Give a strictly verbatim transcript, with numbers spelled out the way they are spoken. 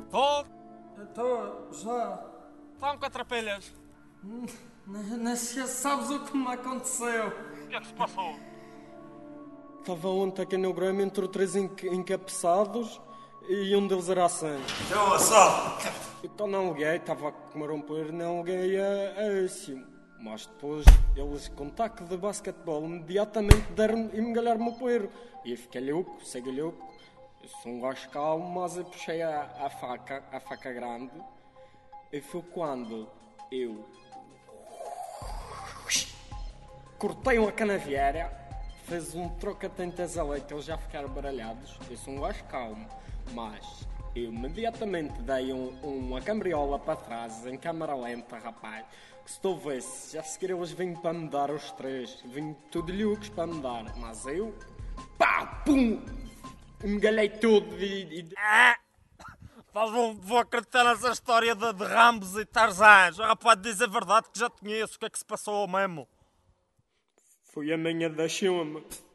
Tô, Estou, já. estão catrapilhas. Nem nem sequer sabes o que me aconteceu. O que é que se passou? Estava ontem aqui no Grêmio, entrou três enca- encabeçados e um deles era a sangue. Então, só. Então não liguei, estava a comer um poeiro, não liguei a, a esse. Mas depois eles, com taco de basquetebol, imediatamente deram e me galharam o poeiro. E eu fiquei louco, segue louco. Eu sou um gajo calmo, mas eu puxei a, a faca, a faca grande. E foi quando eu cortei uma canaviera, fez um troca-tentas a leite, eles já ficaram baralhados. Eu sou um gajo calmo, mas eu imediatamente dei um, uma cambriola para trás, em câmara lenta, rapaz. Que se tu vesse, já a seguir eles vinham para me dar os três, vinham tudo loucos para me dar, mas eu, pá, pum, engalhei tudo e... e... Ah! Vou, vou acreditar nessa história de, de Rambos e Tarzãs. Ah, pode dizer a verdade que já te conheço. O que é que se passou mesmo? Foi a manhã da chuva.